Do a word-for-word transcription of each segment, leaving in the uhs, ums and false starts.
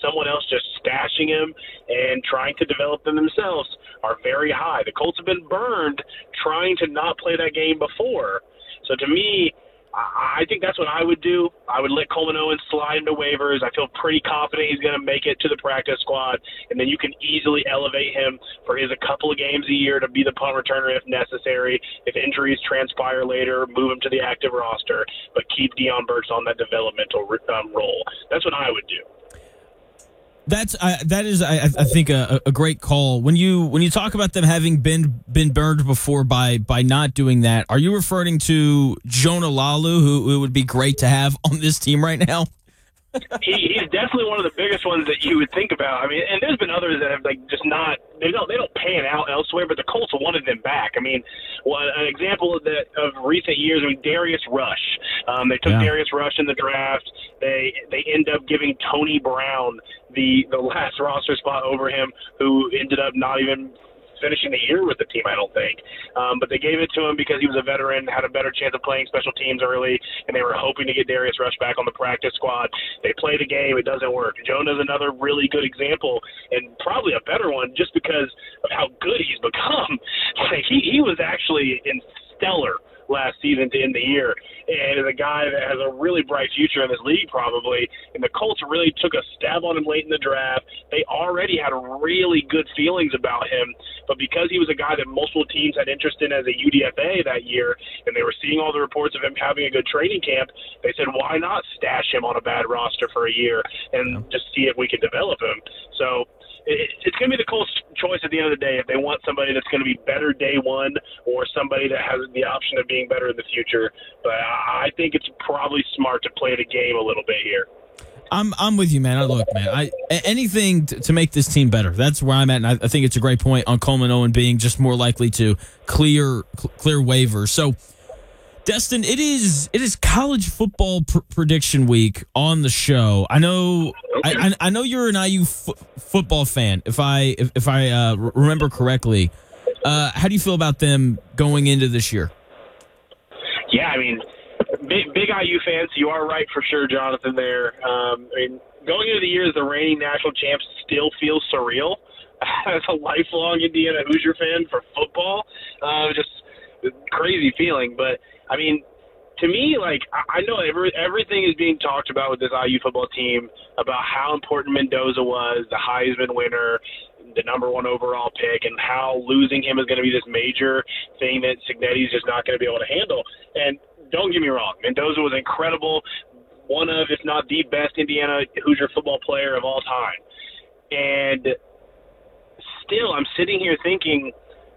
someone else just stashing him and trying to develop them themselves are very high. The Colts have been burned trying to not play that game before. So to me, I think that's what I would do. I would let Coleman Owens slide into waivers. I feel pretty confident he's going to make it to the practice squad, and then you can easily elevate him for his a couple of games a year to be the punt returner if necessary. If injuries transpire later, move him to the active roster, but keep Deion Burks on that developmental um, role. That's what I would do. That's I, that is I, I think a, a great call. When you when you talk about them having been been burned before by by not doing that, are you referring to Jonah Lalu, who, who would be great to have on this team right now? he, he's definitely one of the biggest ones that you would think about. I mean, and there's been others that have like just not they don't they don't pan out elsewhere, but the Colts wanted them back. I mean, well, an example of that of recent years, I mean, Darius Rush. Um, they took yeah. Darius Rush in the draft. They they end up giving Tony Brown the the last roster spot over him, who ended up not even finishing the year with the team, I don't think. Um, but they gave it to him because he was a veteran, had a better chance of playing special teams early, and they were hoping to get Darius Rush back on the practice squad. They play the game. It doesn't work. Jonah's another really good example, and probably a better one just because of how good he's become. Like, he, he was actually in stellar last season to end the year, and is a guy that has a really bright future in this league probably, and the Colts really took a stab on him late in the draft. They already had really good feelings about him, but because he was a guy that multiple teams had interest in as a U D F A that year, and they were seeing all the reports of him having a good training camp, they said, why not stash him on a bad roster for a year and just see if we can develop him? So it's going to be the Colts' choice at the end of the day if they want somebody that's going to be better day one or somebody that has the option of being better in the future. But I think it's probably smart to play the game a little bit here. I'm I'm with you, man. I look, man. I anything to, to make this team better. That's where I'm at, and I, I think it's a great point on Coleman Owen being just more likely to clear clear waivers. So, Destin, it is it is college football pr- prediction week on the show. I know okay. I, I know you're an I U f- football fan. If I if, if I uh, remember correctly, uh, how do you feel about them going into this year? Yeah, I mean, big, big I U fans. You are right for sure, Jonathan. There, um, I mean, going into the year as the reigning national champs still feels surreal. As a lifelong Indiana Hoosier fan for football, uh, just crazy feeling. But I mean, to me, like, I know every, everything is being talked about with this I U football team about how important Mendoza was, the Heisman winner, the number one overall pick, and how losing him is going to be this major thing that Cignetti's just not going to be able to handle. And don't get me wrong, Mendoza was incredible, one of, if not the best Indiana Hoosier football player of all time. And still, I'm sitting here thinking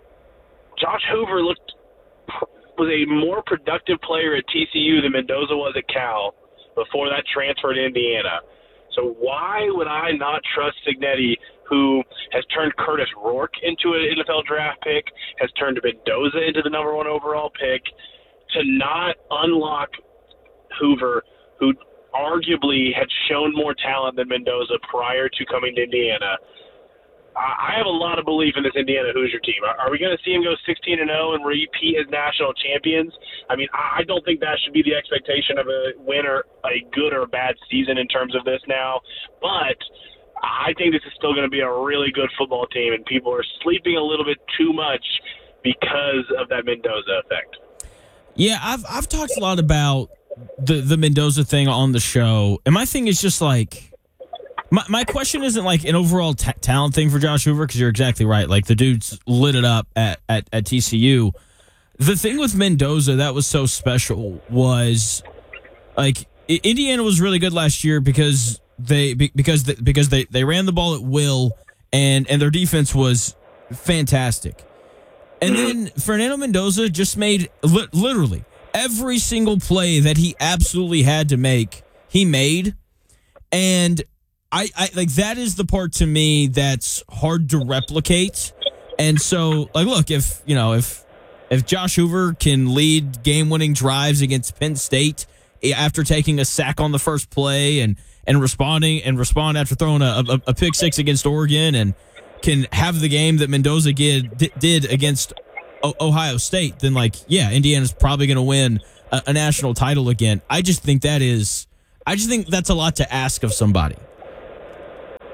Josh Hoover looked was a more productive player at T C U than Mendoza was at Cal before that transfer to Indiana. So why would I not trust Cignetti, who has turned Curtis Rourke into an N F L draft pick, has turned Mendoza into the number one overall pick, to not unlock Hoover, who arguably had shown more talent than Mendoza prior to coming to Indiana? I have a lot of belief in this Indiana Hoosier team. Are we going to see him go sixteen and oh and repeat as national champions? I mean, I don't think that should be the expectation of a win or a good or a bad season in terms of this now. But I think this is still going to be a really good football team, and people are sleeping a little bit too much because of that Mendoza effect. Yeah, I've I've talked a lot about the, the Mendoza thing on the show, and my thing is just like, My my question isn't like an overall t- talent thing for Josh Hoover, because you're exactly right. Like, the dude's lit it up at, at, at T C U. The thing with Mendoza that was so special was, like, Indiana was really good last year because they because they, because they, they ran the ball at will, and, and their defense was fantastic. And then Fernando Mendoza just made li- literally every single play that he absolutely had to make, he made. And I, I like that is the part to me that's hard to replicate. And so, like, look, if you know if if Josh Hoover can lead game-winning drives against Penn State after taking a sack on the first play and and responding and respond after throwing a, a, a pick six against Oregon, and can have the game that Mendoza did did against o- Ohio State, then like yeah, Indiana's probably going to win a, a national title again. I just think that is, I just think that's a lot to ask of somebody.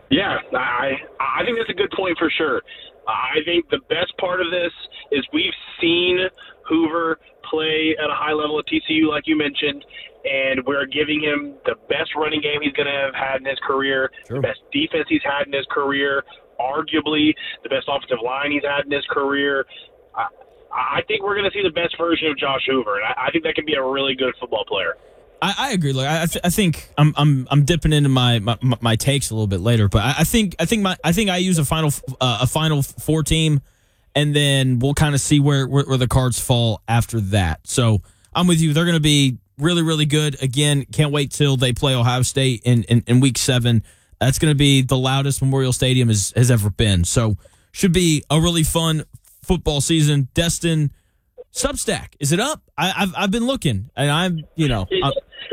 Yeah, I I think that's a good point for sure. I think the best part of this is we've seen Hoover play at a high level at T C U, like you mentioned, and we're giving him the best running game he's going to have had in his career, sure. the best defense he's had in his career, arguably the best offensive line he's had in his career. I, I think we're going to see the best version of Josh Hoover, and I, I think that can be a really good football player. I, I agree. Like I, th- I think I'm I'm I'm dipping into my, my, my takes a little bit later, but I, I think I think my I think I use a final uh, a final four team, and then we'll kind of see where, where where the cards fall after that. So I'm with you. They're going to be really really good. Again, can't wait till they play Ohio State in in, in week seven. That's going to be the loudest Memorial Stadium has, has ever been. So should be a really fun football season. Destin, Substack, is it up? I, I've I've been looking, and I'm you know. I'm,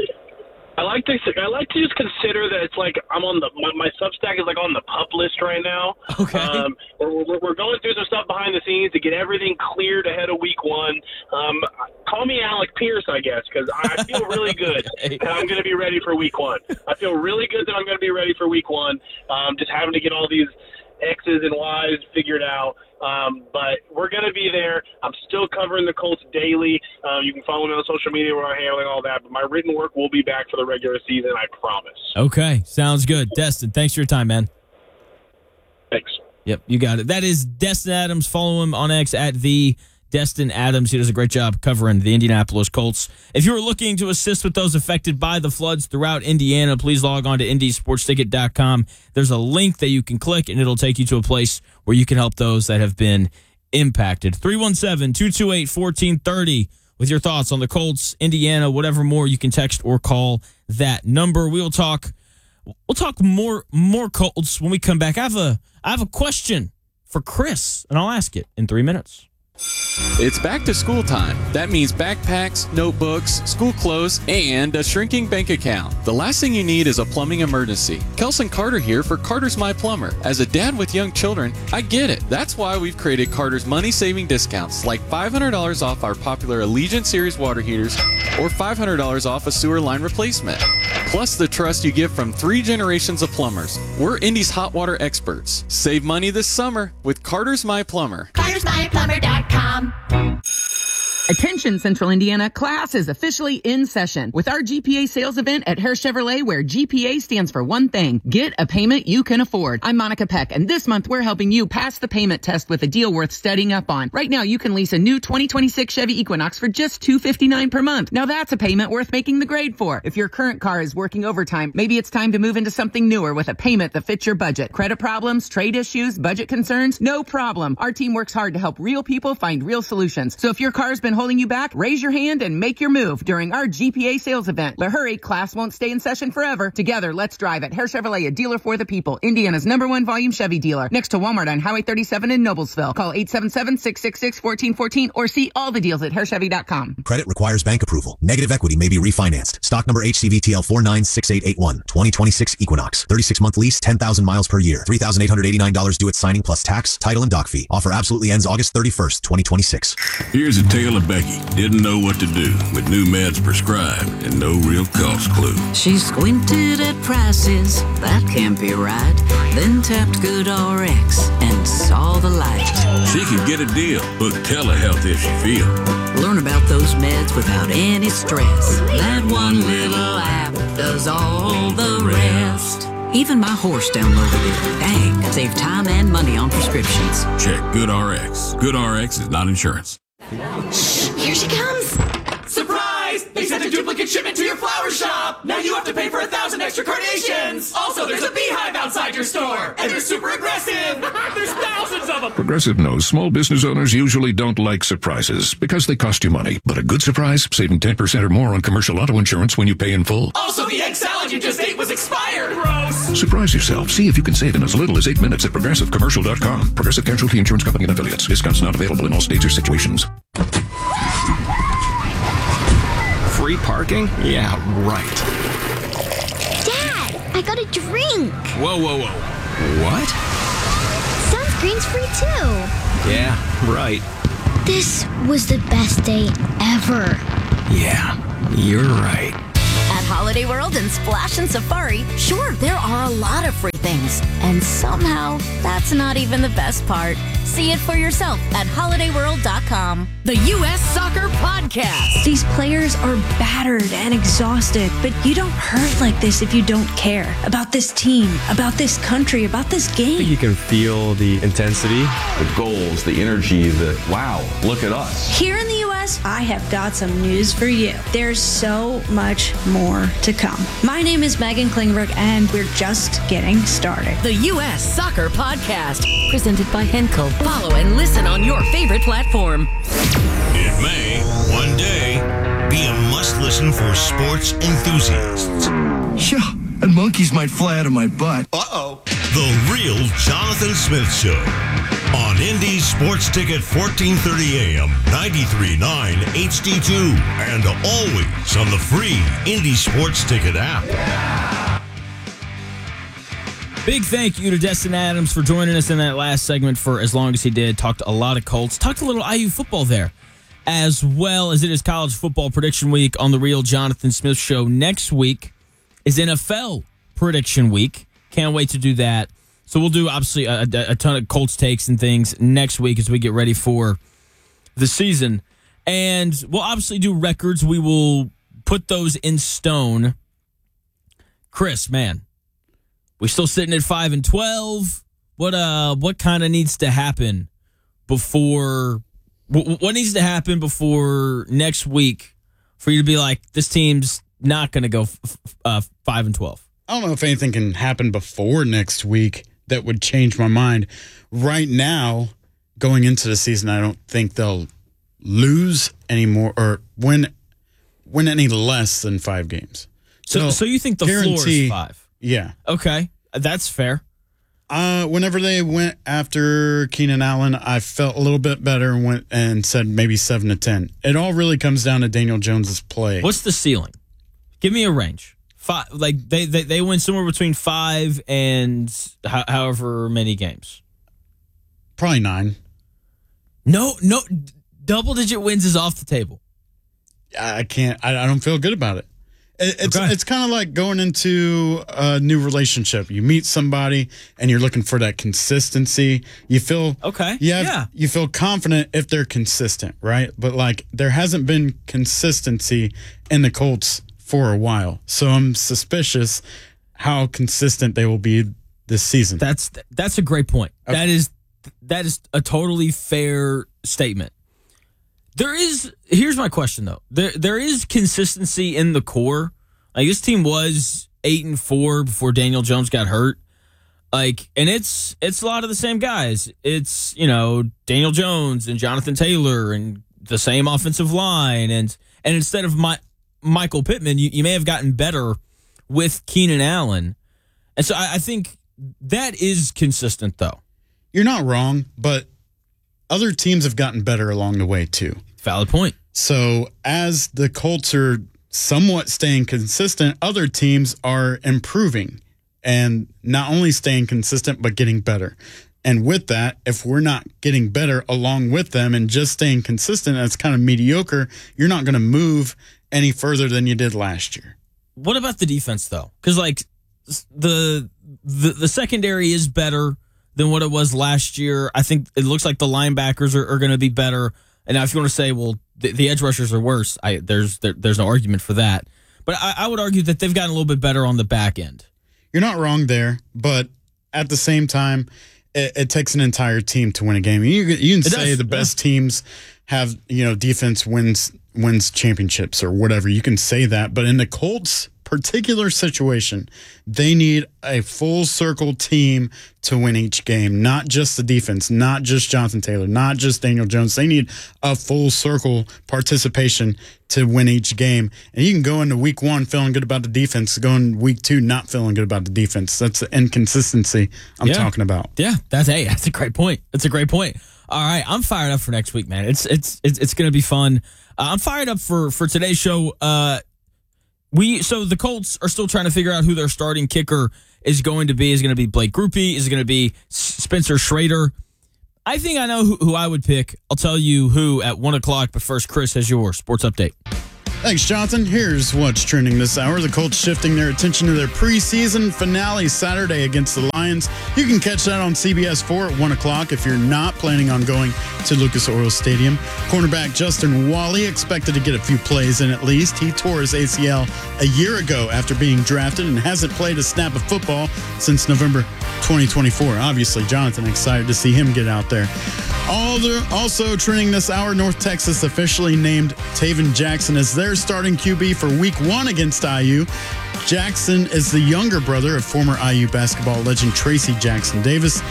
I like to I like to just consider that it's like I'm on the my, my Substack is like on the pup list right now. Okay. Um, we're, we're we're going through some stuff behind the scenes to get everything cleared ahead of week one. Um, call me Alec Pierce, I guess, because I feel really good that I'm going to be ready for week one. I feel really good that I'm going to be ready for week one. Um, just having to get all these X's and Y's figured out. Um, but we're going to be there. I'm still covering the Colts daily. Um, you can follow me on social media where I'm handling all that. But my written work will be back for the regular season, I promise. Okay, sounds good. Destin, thanks for your time, man. Thanks. Yep, you got it. That is Destin Adams. Follow him on X at the Destin Adams. He does a great job covering the Indianapolis Colts. If you are looking to assist with those affected by the floods throughout Indiana, please log on to indy sports ticket dot com. There's a link that you can click, and it'll take you to a place where you can help those that have been impacted. three one seven, two two eight, one four three zero with your thoughts on the Colts, Indiana, whatever more. You can text or call that number. We will talk we'll talk more more Colts when we come back. I have a I have a question for Chris, and I'll ask it in three minutes. It's back to school time. That means backpacks, notebooks, school clothes, and a shrinking bank account. The last thing you need is a plumbing emergency. Kelson Carter here for Carter's My Plumber. As a dad with young children, I get it. That's why we've created Carter's money-saving discounts, like five hundred dollars off our popular Allegiant Series water heaters or five hundred dollars off a sewer line replacement. Plus the trust you get from three generations of plumbers. We're Indy's hot water experts. Save money this summer with Carter's My Plumber. Carter's My Plumber dot com. Attention Central Indiana, class is officially in session with our G P A sales event at Hare Chevrolet, where G P A stands for one thing: get a payment you can afford. I'm Monica Peck, and this month we're helping you pass the payment test with a deal worth studying up on. Right now you can lease a new twenty twenty-six Chevy Equinox for just two hundred fifty-nine dollars per month. Now that's a payment worth making the grade for. If your current car is working overtime, maybe it's time to move into something newer with a payment that fits your budget. Credit problems, trade issues, budget concerns? No problem. Our team works hard to help real people find real solutions. So if your car's been holding you back, raise your hand and make your move during our G P A sales event. But hurry, class won't stay in session forever. Together, let's drive at Hare Chevrolet, a dealer for the people. Indiana's number one volume Chevy dealer. Next to Walmart on Highway thirty-seven in Noblesville. Call eight seven seven, six six six, one four one four or see all the deals at hare chevy dot com. Credit requires bank approval. Negative equity may be refinanced. Stock number H C V T L four nine six eight eight one. twenty twenty-six Equinox. thirty-six month lease, ten thousand miles per year. three thousand eight hundred eighty-nine dollars due at signing plus tax, title, and dock fee. Offer absolutely ends August thirty-first, twenty twenty-six. Here's a tale of Becky. Didn't know what to do with new meds prescribed and no real cost clue. She squinted at prices, that can't be right. Then tapped GoodRx and saw the light. She could get a deal. Book telehealth if she feel. Learn about those meds without any stress. That one little app does all the rest. Even my horse downloaded it. Dang, save time and money on prescriptions. Check GoodRx. GoodRx is not insurance. Shh, here she comes. Surprise! They sent a duplicate shipment to your flower shop. Now you have to pay for a thousand extra carnations. Also, there's a beehive outside your store, and they're super aggressive. There's thousands of them. Progressive knows small business owners usually don't like surprises because they cost you money. But a good surprise, saving ten percent or more on commercial auto insurance when you pay in full. Also, the egg salad you just ate was expired. Gross. Surprise yourself. See if you can save in as little as eight minutes at progressive commercial dot com. Progressive Casualty Insurance Company and affiliates. Discounts not available in all states or situations. Free parking? Yeah, right. Dad, I got a drink. Whoa, whoa, whoa. What? Sunscreen's free too. Yeah, right. This was the best day ever. Yeah, you're right. At Holiday World and Splash and Safari, sure, there are a lot of free things. And somehow, that's not even the best part. See it for yourself at holiday world dot com. The U S Soccer Podcast. These players are battered and exhausted, but you don't hurt like this if you don't care about this team, about this country, about this game. I think you can feel the intensity, the goals, the energy, the wow, look at us. Here in the U S, I have got some news for you. There's so much more to come. My name is Megan Klingberg, and we're just getting started. The U S Soccer Podcast, presented by Henkel. Follow and listen on your favorite platform. It may, one day, be a must-listen for sports enthusiasts. Yeah, and monkeys might fly out of my butt. Uh-oh. The Real Jonathan Smith Show. On Indy Sports Ticket, fourteen thirty A M, ninety-three point nine H D two, and always on the free Indy Sports Ticket app. Big thank you to Destin Adams for joining us in that last segment for as long as he did. Talked a lot of Colts. Talked a little I U football there, as well as it is college football prediction week on the Real Jonathan Smith Show. Next week is N F L prediction week. Can't wait to do that. So we'll do, obviously, a, a ton of Colts takes and things next week as we get ready for the season. And we'll obviously do records. We will put those in stone. Chris, man, we still sitting at five and twelve. What uh, what kind of needs to happen before? What needs to happen before next week for you to be like, this team's not going to go f- uh, five and twelve? I don't know if anything can happen before next week that would change my mind. Right now, going into the season, I don't think they'll lose any more or win win any less than five games. So, so, so you think the floor is five? Yeah. Okay, that's fair. Uh, whenever they went after Keenan Allen, I felt a little bit better and went and said maybe seven to ten. It all really comes down to Daniel Jones's play. What's the ceiling? Give me a range. Five, like they, they, they win somewhere between five and ho- however many games. Probably nine. No, no, double digit wins is off the table. I can't. I, I don't feel good about it. it it's okay. It's kind of like going into a new relationship. You meet somebody and you're looking for that consistency. You feel okay. You have, yeah. You feel confident if they're consistent, right? But like there hasn't been consistency in the Colts for a while, so I'm suspicious how consistent they will be this season. That's that's a great point. Okay. That is that is a totally fair statement. There is here's my question though. There there is consistency in the core. Like this team was eight and four before Daniel Jones got hurt. Like, and it's it's a lot of the same guys. It's, you know, Daniel Jones and Jonathan Taylor and the same offensive line, and and instead of my Michael Pittman, you, you may have gotten better with Keenan Allen. And so I, I think that is consistent, though. You're not wrong, but other teams have gotten better along the way, too. Valid point. So as the Colts are somewhat staying consistent, other teams are improving and not only staying consistent, but getting better. And with that, if we're not getting better along with them and just staying consistent, that's kind of mediocre, you're not going to move any further than you did last year. What about the defense, though? Because, like, the, the the secondary is better than what it was last year. I think it looks like the linebackers are, are going to be better. And now if you want to say, well, the, the edge rushers are worse, I, there's there, there's no argument for that. But I, I would argue that they've gotten a little bit better on the back end. You're not wrong there, but at the same time, it, it takes an entire team to win a game. You, you can it say does, the best yeah. teams have, you know, defense wins wins championships or whatever. You can say that, but in the Colts particular situation, they need a full circle team to win each game, not just the defense, not just Jonathan Taylor, not just Daniel Jones. They need a full circle participation to win each game. And you can go into week one feeling good about the defense, go in week two not feeling good about the defense. That's the inconsistency I'm yeah. talking about. Yeah, that's hey, that's a great point. That's a great point. All right, I'm fired up for next week, man. It's it's it's, it's going to be fun. Uh, I'm fired up for for today's show. Uh, we so the Colts are still trying to figure out who their starting kicker is going to be. Is it going to be Blake Grupe? Is it going to be Spencer Schrader? I think I know who, who I would pick. I'll tell you who at one o'clock. But first, Chris has your sports update. Thanks, Jonathan. Here's what's trending this hour. The Colts shifting their attention to their preseason finale Saturday against the Lions. You can catch that on C B S four at one o'clock if you're not planning on going to Lucas Oil Stadium. Cornerback Justin Wally expected to get a few plays in at least. He tore his A C L a year ago after being drafted and hasn't played a snap of football since November twenty twenty-four. Obviously, Jonathan excited to see him get out there. All the, also trending this hour, North Texas officially named Taven Jackson as their starting Q B for week one against I U. Jackson is the younger brother of former I U basketball legend Tracy Jackson Davis.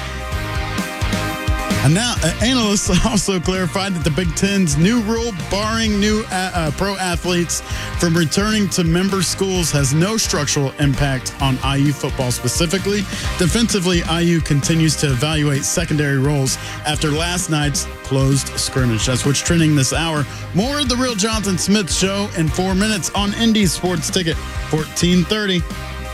And now, uh, analysts also clarified that the Big Ten's new rule barring new uh, uh, pro athletes from returning to member schools has no structural impact on I U football specifically. Defensively, I U continues to evaluate secondary roles after last night's closed scrimmage. That's what's trending this hour. More of The Real Jonathan Smith Show in four minutes on Indy Sports Ticket fourteen thirty.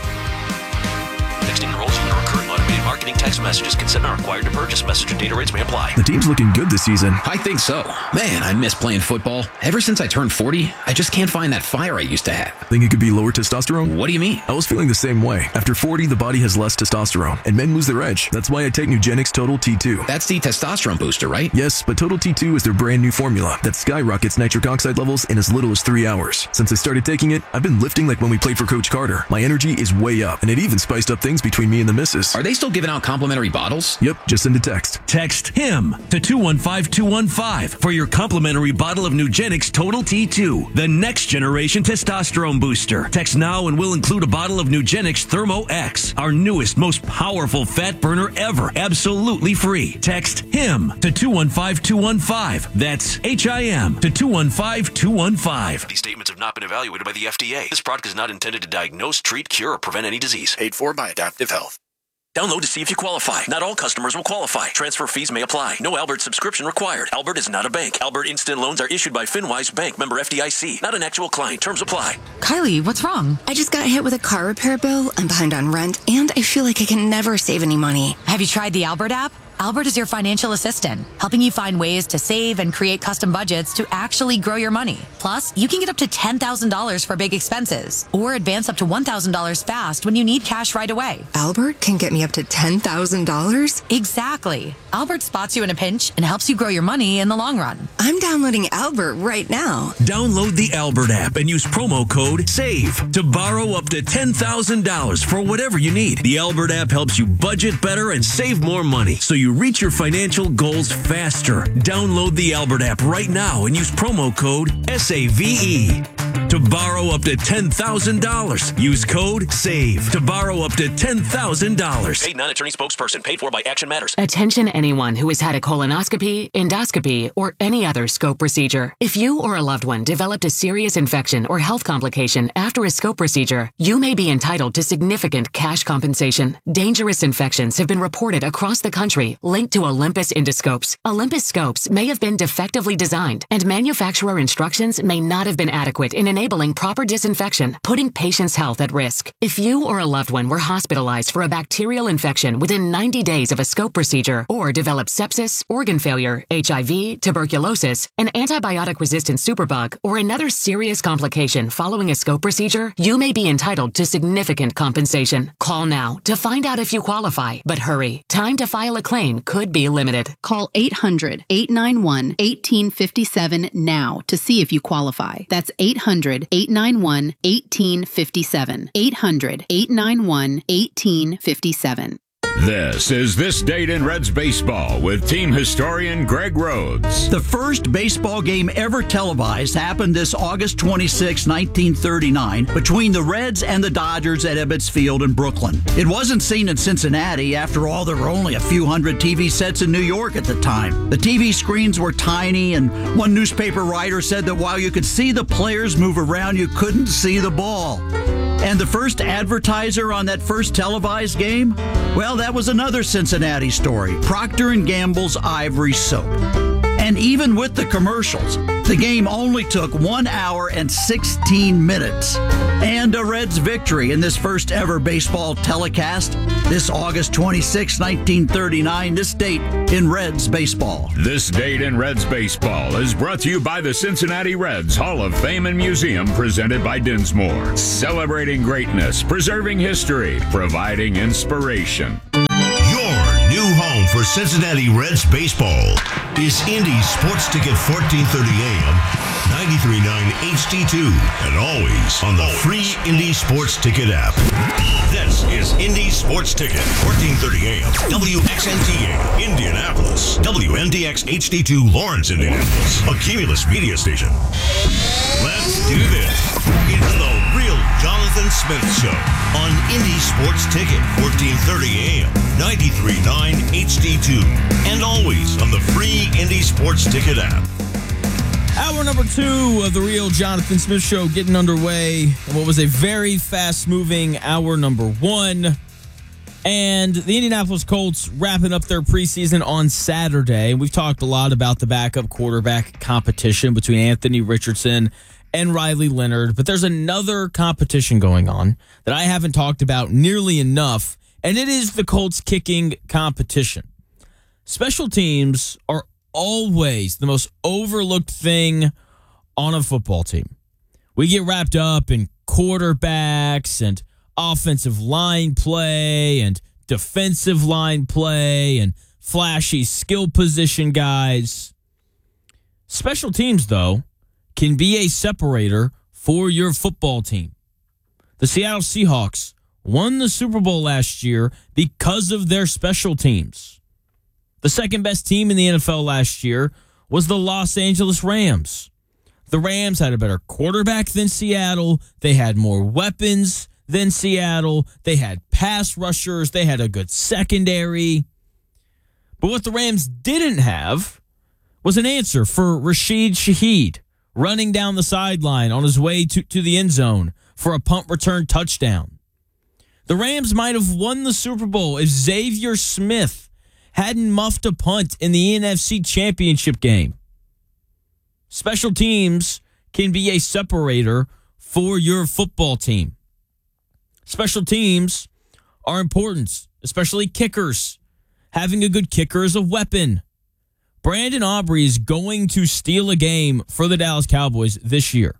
Texting enrolls you in a recurring automated marketing text messages. Consent not required to purchase. Message and data rates may apply. The team's looking good this season. I think so. Man, I miss playing football. Ever since I turned forty, I just can't find that fire I used to have. Think it could be lower testosterone? What do you mean? I was feeling the same way. After forty, the body has less testosterone, and men lose their edge. That's why I take Nugenix Total T two. That's the testosterone booster, right? Yes, but Total T two is their brand new formula that skyrockets nitric oxide levels in as little as three hours. Since I started taking it, I've been lifting like when we played for Coach Carter. My energy is way up, and it even spiced up things between me and the missus. Are they still giving out complimentary bottles? Yep, just send a text. Text HIM to two one five two one five for your complimentary bottle of Nugenix Total T two, the next generation testosterone booster. Text now and we'll include a bottle of Nugenix Thermo X, our newest, most powerful fat burner ever, absolutely free. Text HIM to two one five two one five. That's H I M to two one five two one five. These statements have not been evaluated by the F D A. This product is not intended to diagnose, treat, cure, or prevent any disease. Paid for by Adaptive Health. Download to see if you qualify. Not all customers will qualify. Transfer fees may apply. No Albert subscription required. Albert is not a bank. Albert Instant Loans are issued by FinWise Bank, member F D I C. Not an actual client. Terms apply. Kylie, what's wrong? I just got hit with a car repair bill. I'm behind on rent, and I feel like I can never save any money. Have you tried the Albert app? Albert is your financial assistant, helping you find ways to save and create custom budgets to actually grow your money. Plus, you can get up to ten thousand dollars for big expenses or advance up to one thousand dollars fast when you need cash right away. Albert can get me up to ten thousand dollars? Exactly. Albert spots you in a pinch and helps you grow your money in the long run. I'm downloading Albert right now. Download the Albert app and use promo code SAVE to borrow up to ten thousand dollars for whatever you need. The Albert app helps you budget better and save more money so you reach your financial goals faster. Download the Albert app right now and use promo code S A V E to borrow up to ten thousand dollars. Use code SAVE to borrow up to ten thousand dollars. Paid non-attorney spokesperson. Paid for by Action Matters. Attention anyone who has had a colonoscopy, endoscopy, or any other scope procedure. If you or a loved one developed a serious infection or health complication after a scope procedure, you may be entitled to significant cash compensation. Dangerous infections have been reported across the country linked to Olympus endoscopes. Olympus scopes may have been defectively designed, and manufacturer instructions may not have been adequate in enabling proper disinfection, putting patients' health at risk. If you or a loved one were hospitalized for a bacterial infection within ninety days of a scope procedure, or developed sepsis, organ failure, H I V, tuberculosis, an antibiotic-resistant superbug, or another serious complication following a scope procedure, you may be entitled to significant compensation. Call now to find out if you qualify, but hurry. Time to file a claim could be limited. Call eight hundred, eight nine one, one eight five seven now to see if you qualify. That's eight hundred, eight nine one, one eight five seven. eight hundred, eight nine one, one eight five seven. This is This Date in Reds Baseball with team historian Greg Rhodes. The first baseball game ever televised happened this August twenty-sixth, nineteen thirty-nine, between the Reds and the Dodgers at Ebbets Field in Brooklyn. It wasn't seen in Cincinnati. After all, there were only a few hundred T V sets in New York at the time. The T V screens were tiny, and one newspaper writer said that while you could see the players move around, you couldn't see the ball. And the first advertiser on that first televised game? Well, that was another Cincinnati story, Procter and Gamble's Ivory Soap. And even with the commercials, the game only took one hour and sixteen minutes. And a Reds victory in this first ever baseball telecast this August twenty-sixth, nineteen thirty-nine, this date in Reds baseball. This date in Reds baseball is brought to you by the Cincinnati Reds Hall of Fame and Museum, presented by Dinsmore. Celebrating greatness, preserving history, providing inspiration. Your new home for Cincinnati Reds baseball is Indy Sports Ticket fourteen thirty A M, ninety-three point nine H D two, and always on the free Indy Sports Ticket app. This is Indy Sports Ticket, fourteen thirty A M, W X N T A, Indianapolis, W N D X H D two, Lawrence, Indianapolis, a Cumulus media station. Let's do this. It's the Real Jonathan Smith Show on Indy Sports Ticket, fourteen thirty A M, ninety-three point nine H D two, and always on the free Indy Sports Ticket app. Hour number two of the Real Jonathan Smith Show getting underway. And what was a very fast-moving hour number one. And the Indianapolis Colts wrapping up their preseason on Saturday. We've talked a lot about the backup quarterback competition between Anthony Richardson and Riley Leonard. But there's another competition going on that I haven't talked about nearly enough, and it is the Colts kicking competition. Special teams are always the most overlooked thing on a football team. We get wrapped up in quarterbacks and offensive line play and defensive line play and flashy skill position guys. Special teams, though, can be a separator for your football team. The Seattle Seahawks won the Super Bowl last year because of their special teams. The second best team in the N F L last year was the Los Angeles Rams. The Rams had a better quarterback than Seattle. They had more weapons than Seattle. They had pass rushers. They had a good secondary. But what the Rams didn't have was an answer for Rashid Shaheed running down the sideline on his way to, to the end zone for a punt return touchdown. The Rams might have won the Super Bowl if Xavier Smith hadn't muffed a punt in the N F C Championship game. Special teams can be a separator for your football team. Special teams are important, especially kickers. Having a good kicker is a weapon. Brandon Aubrey is going to steal a game for the Dallas Cowboys this year.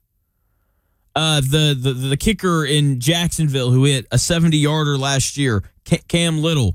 Uh, the, the, the kicker in Jacksonville who hit a seventy-yarder last year, Cam Little,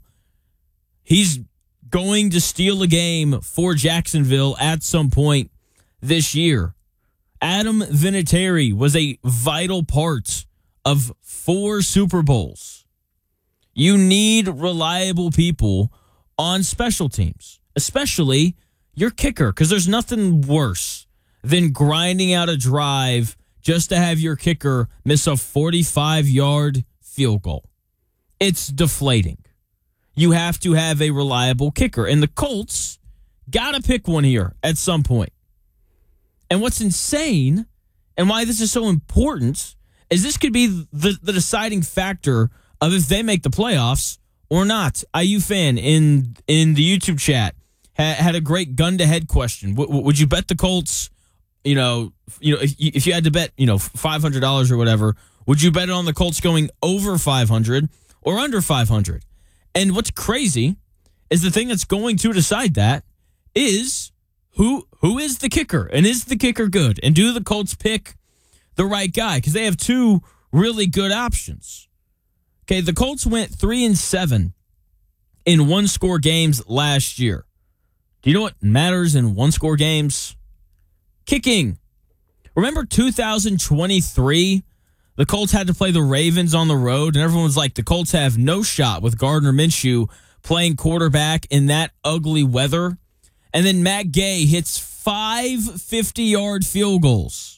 he's going to steal a game for Jacksonville at some point this year. Adam Vinatieri was a vital part of four Super Bowls. You need reliable people on special teams, especially your kicker, because there's nothing worse than grinding out a drive just to have your kicker miss a forty-five-yard field goal. It's deflating. You have to have a reliable kicker. And the Colts got to pick one here at some point. And what's insane and why this is so important is this could be the, the deciding factor of if they make the playoffs or not. I U fan in in the YouTube chat had, had a great gun-to-head question. W- would you bet the Colts, you know, you know, if you, if you had to bet, you know, five hundred dollars or whatever, would you bet on the Colts going over five hundred or under five hundred? And what's crazy is the thing that's going to decide that is who who is the kicker, and is the kicker good, and do the Colts pick the right guy? Because they have two really good options. Okay, the Colts went three and seven in one score games last year. Do you know what matters in one score games? Kicking. Remember two thousand twenty-three? The Colts had to play the Ravens on the road, and everyone was like, the Colts have no shot with Gardner Minshew playing quarterback in that ugly weather. And then Matt Gay hits five fifty-yard field goals.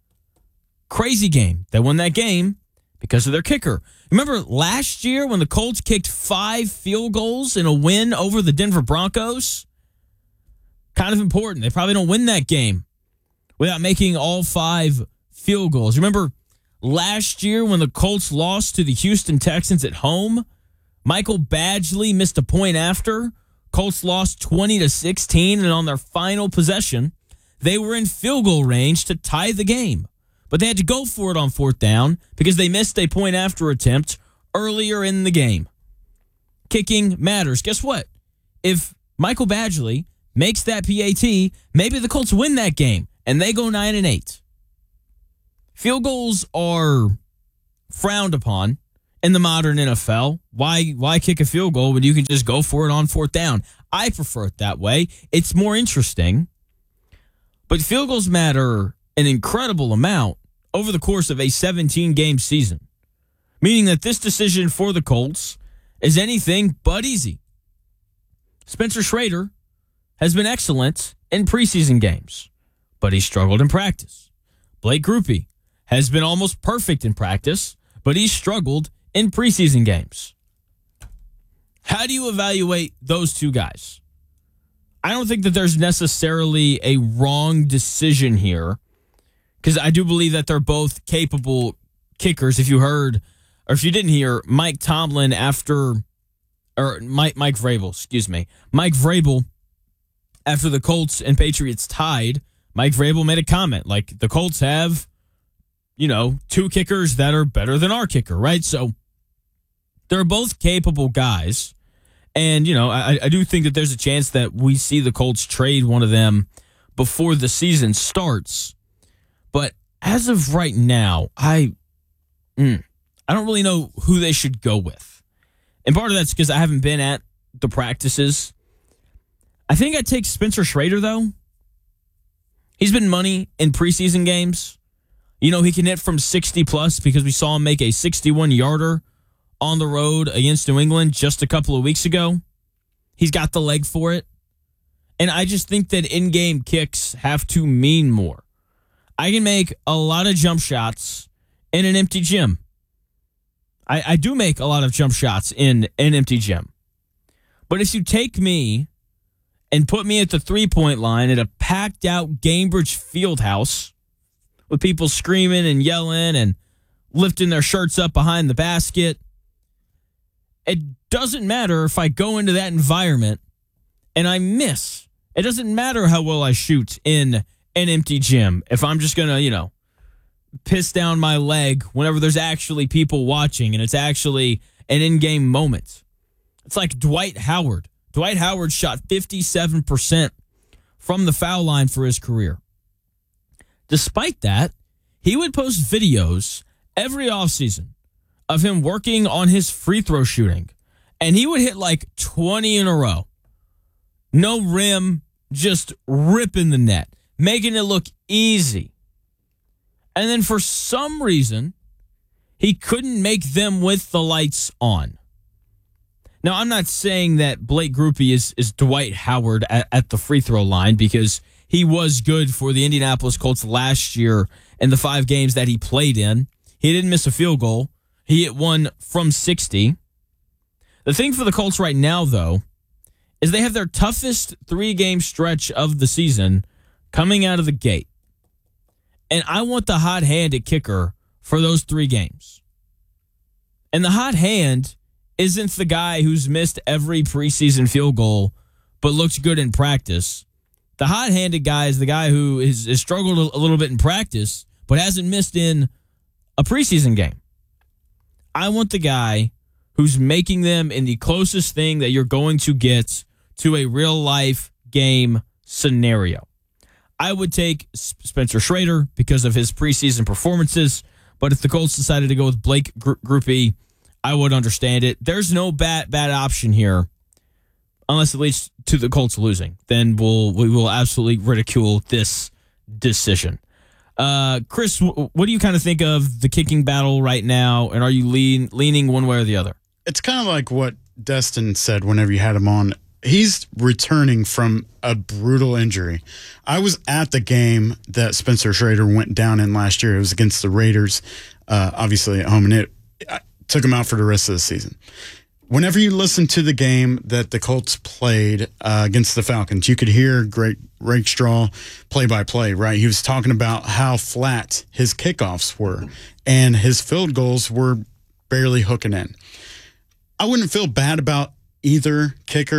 Crazy game. They won that game because of their kicker. Remember last year when the Colts kicked five field goals in a win over the Denver Broncos? Kind of important. They probably don't win that game without making all five field goals. Remember last year when the Colts lost to the Houston Texans at home? Michael Badgley missed a point after, Colts lost twenty to sixteen, and on their final possession, they were in field goal range to tie the game. But they had to go for it on fourth down because they missed a point after attempt earlier in the game. Kicking matters. Guess what? If Michael Badgley makes that P A T, maybe the Colts win that game and they go nine and eight. Field goals are frowned upon in the modern N F L. Why why kick a field goal when you can just go for it on fourth down? I prefer it that way. It's more interesting. But field goals matter an incredible amount over the course of a seventeen-game season, meaning that this decision for the Colts is anything but easy. Spencer Schrader has been excellent in preseason games, but he struggled in practice. Blake Grupe has been almost perfect in practice, but he struggled in preseason games. How do you evaluate those two guys? I don't think that there's necessarily a wrong decision here, because I do believe that they're both capable kickers. If you heard, or if you didn't hear, Mike Tomlin after, or Mike Mike Vrabel, excuse me, Mike Vrabel, after the Colts and Patriots tied, Mike Vrabel made a comment like, the Colts have, you know, two kickers that are better than our kicker, right? So they're both capable guys. And, you know, I, I do think that there's a chance that we see the Colts trade one of them before the season starts. But as of right now, I mm, I don't really know who they should go with. And part of that's because I haven't been at the practices. I think I'd take Spencer Schrader, though. He's been money in preseason games. You know, he can hit from sixty plus because we saw him make a sixty-one yarder on the road against New England just a couple of weeks ago. He's got the leg for it. And I just think that in-game kicks have to mean more. I can make a lot of jump shots in an empty gym. I, I do make a lot of jump shots in an empty gym. But if you take me and put me at the three-point line at a packed-out Gainbridge Fieldhouse with people screaming and yelling and lifting their shirts up behind the basket, it doesn't matter if I go into that environment and I miss. It doesn't matter how well I shoot in an empty gym. If I'm just going to, you know, piss down my leg whenever there's actually people watching and it's actually an in-game moment. It's like Dwight Howard. Dwight Howard shot fifty-seven percent from the foul line for his career. Despite that, he would post videos every offseason of him working on his free throw shooting. And he would hit like twenty in a row. No rim, just ripping the net, making it look easy. And then for some reason, he couldn't make them with the lights on. Now, I'm not saying that Blake Grupe is, is Dwight Howard at, at the free throw line, because he was good for the Indianapolis Colts last year in the five games that he played in. He didn't miss a field goal. He hit one from sixty. The thing for the Colts right now, though, is they have their toughest three-game stretch of the season coming out of the gate. And I want the hot-handed kicker for those three games. And the hot hand isn't the guy who's missed every preseason field goal but looks good in practice. The hot-handed guy is the guy who has, has struggled a little bit in practice but hasn't missed in a preseason game. I want the guy who's making them in the closest thing that you're going to get to a real-life game scenario. I would take Spencer Schrader because of his preseason performances, but if the Colts decided to go with Blake Grupe, I would understand it. There's no bad bad option here, unless it leads to the Colts losing. Then we'll we will absolutely ridicule this decision. Uh, Chris, what do you kind of think of the kicking battle right now, and are you lean, leaning one way or the other? It's kind of like what Destin said whenever you had him on. He's returning from a brutal injury. I was at the game that Spencer Schrader went down in last year. It was against the Raiders, uh, obviously at home, and it I took him out for the rest of the season. Whenever you listen to the game that the Colts played uh, against the Falcons, you could hear Greg Rakestraw play-by-play, right? He was talking about how flat his kickoffs were, and his field goals were barely hooking in. I wouldn't feel bad about either kicker.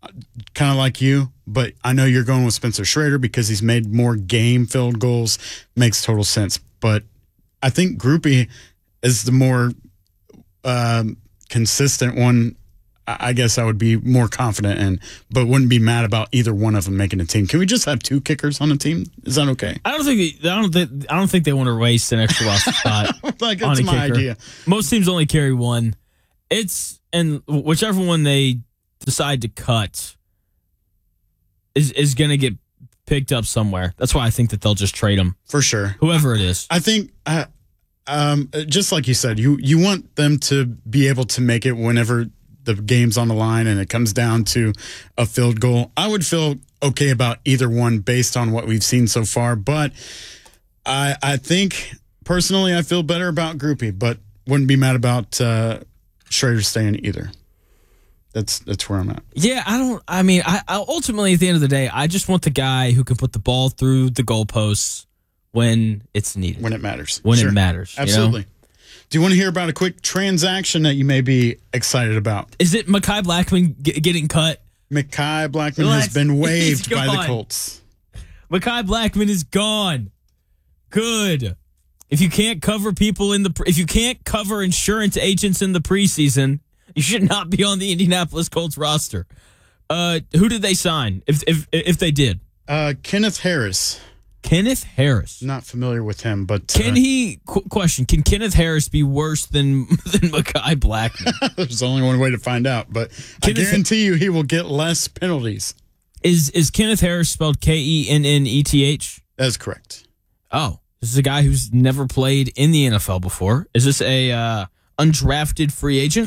kind of like you, but I know you're going with Spencer Schrader because he's made more game field goals. Makes total sense. But I think Groupie is the more um, consistent one. I guess I would be more confident in, but wouldn't be mad about either one of them making a team. Can we just have two kickers on a team? Is that okay? I don't think they, I don't think I don't think they want to waste an extra roster spot. Like, on that's a my kicker. idea. Most teams only carry one. It's and whichever one they decide to cut is is going to get picked up somewhere. That's why I think that they'll just trade them for sure. Whoever it is. I think, uh, um, just like you said, you you want them to be able to make it whenever the game's on the line and it comes down to a field goal. I would feel okay about either one based on what we've seen so far, but I I think personally I feel better about Groupie, but wouldn't be mad about uh, Schrader staying either. That's that's where I'm at. Yeah, I don't. I mean, I, I ultimately at the end of the day, I just want the guy who can put the ball through the goalposts when it's needed, when it matters, when Sure. it matters. Absolutely. You know? Do you want to hear about a quick transaction that you may be excited about? Is it Mekhi Blackmon g- getting cut? Mekhi Blackmon Let's- has been he's waived by the gone. Colts. Mekhi Blackmon is gone. Good. If you can't cover people in the, pre- if you can't cover insurance agents in the preseason, you should not be on the Indianapolis Colts roster. Uh, who did they sign? If if if they did, uh, Kenneth Harris. Kenneth Harris. Not familiar with him, but Can uh, he? Qu- question: Can Kenneth Harris be worse than than Mekhi Blackmon? There's only one way to find out, but I Kenneth- guarantee you he will get less penalties. Is is Kenneth Harris spelled K E N N E T H? That's correct. Oh, this is a guy who's never played in the N F L before. Is this a uh, undrafted free agent?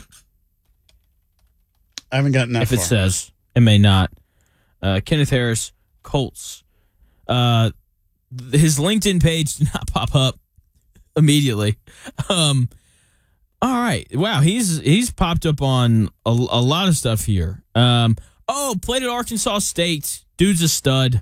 I haven't gotten that If far. it says, it may not. Uh, Kenneth Harris, Colts. Uh, th- his LinkedIn page did not pop up immediately. Um, all right. Wow, he's he's popped up on a, a lot of stuff here. Um, oh, played at Arkansas State. Dude's a stud.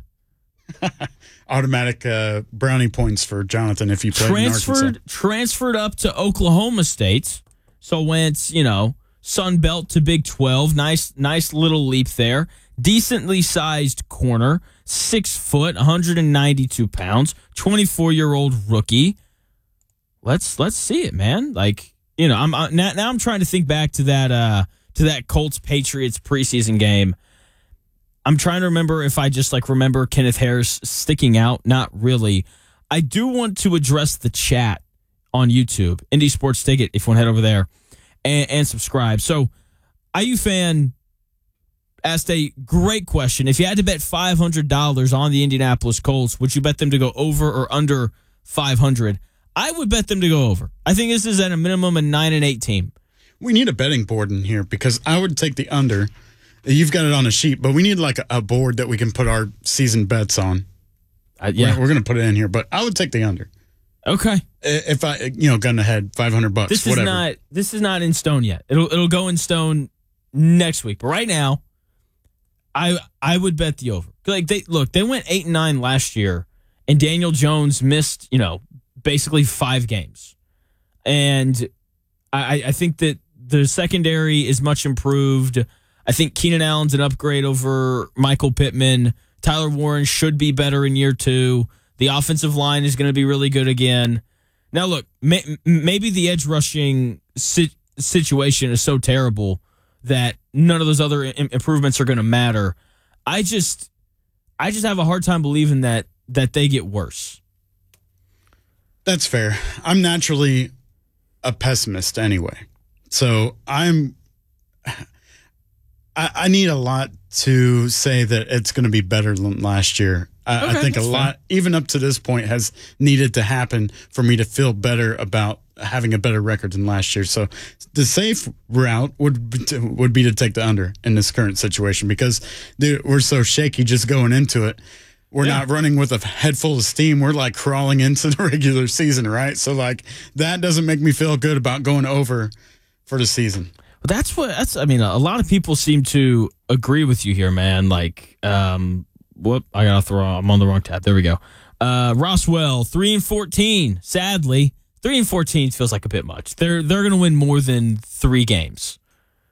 Automatic uh, brownie points for Jonathan if you played in Arkansas. Transferred transferred up to Oklahoma State. So went, you know, Sun Belt to Big twelve. Nice nice little leap there. Decently sized corner. Six foot, one hundred ninety-two pounds. twenty-four-year-old rookie. Let's let's see it, man. Like, you know, I'm uh, now, now I'm trying to think back to that uh to that Colts Patriots preseason game. I'm trying to remember if I just like remember Kenneth Harris sticking out. Not really. I do want to address the chat on YouTube, Indy Sports Ticket, if you want to head over there and, and subscribe. So, I U fan asked a great question. If you had to bet five hundred dollars on the Indianapolis Colts, would you bet them to go over or under five hundred? I would bet them to go over. I think this is at a minimum a nine and eight team. We need a betting board in here because I would take the under. You've got it on a sheet, but we need like a, a board that we can put our season bets on. Uh, yeah, we're, we're going to put it in here, but I would take the under. Okay. If I, you know, gun ahead, five hundred bucks. This whatever. is not. This is not in stone yet. It'll it'll go in stone next week. But right now, I I would bet the over. Like they look, they went eight and nine last year, and Daniel Jones missed, you know, basically five games, and I I think that the secondary is much improved. I think Keenan Allen's an upgrade over Michael Pittman. Tyler Warren should be better in year two. The offensive line is going to be really good again. Now, look, may, maybe the edge rushing si- situation is so terrible that none of those other im- improvements are going to matter. I just, I just have a hard time believing that that they get worse. That's fair. I'm naturally a pessimist anyway, so I'm. I, I need a lot to say that it's going to be better than last year. I, Okay, I think a that's lot, even up to this point, has needed to happen for me to feel better about having a better record than last year. So the safe route would be to, would be to take the under in this current situation because dude, we're so shaky just going into it. We're Yeah. not running with a head full of steam. We're like crawling into the regular season, right? So like that doesn't make me feel good about going over for the season. But that's what that's. I mean, a lot of people seem to agree with you here, man. Like, um, whoop, I got off the wrong. I'm on the wrong tab. There we go. Uh, Roswell, three and fourteen. Sadly, three and fourteen feels like a bit much. They're they're going to win more than three games.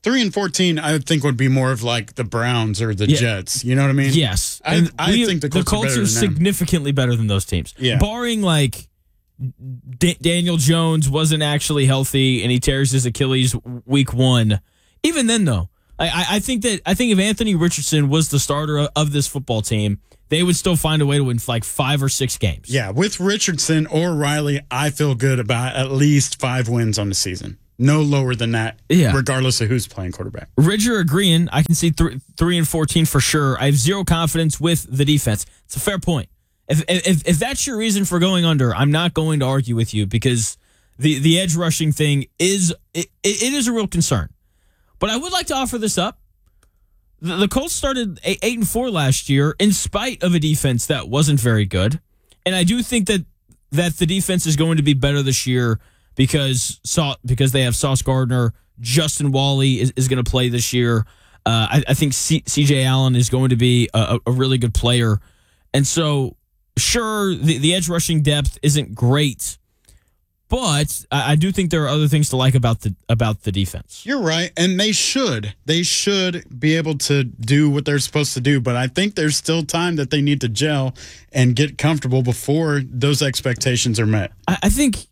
Three and fourteen, I think would be more of like the Browns or the Yeah. Jets. You know what I mean? Yes. I, And I we- think the Colts, Colts are, better are than them. significantly better than those teams. Yeah. Barring like D- Daniel Jones wasn't actually healthy and he tears his Achilles week one. Even then, though, I, I, I think that I think if Anthony Richardson was the starter of, of this football team, they would still find a way to win like five or six games. Yeah, with Richardson or Riley, I feel good about at least five wins on the season. No lower than that, Yeah. regardless of who's playing quarterback. Ridger agreeing. I can see th- three and fourteen for sure. I have zero confidence with the defense. It's a fair point. If if if that's your reason for going under, I'm not going to argue with you because the the edge rushing thing is it, it is a real concern. But I would like to offer this up. The, the Colts started eight, eight and four last year in spite of a defense that wasn't very good, and I do think that that the defense is going to be better this year. Because Sau- because they have Sauce Gardner, Justin Wally is, is going to play this year. Uh, I, I think C- CJ Allen is going to be a, a really good player. And so, sure, the, the edge rushing depth isn't great, but I, I do think there are other things to like about the about the defense. You're right, and they should. They should be able to do what they're supposed to do, but I think there's still time that they need to gel and get comfortable before those expectations are met. I, I think...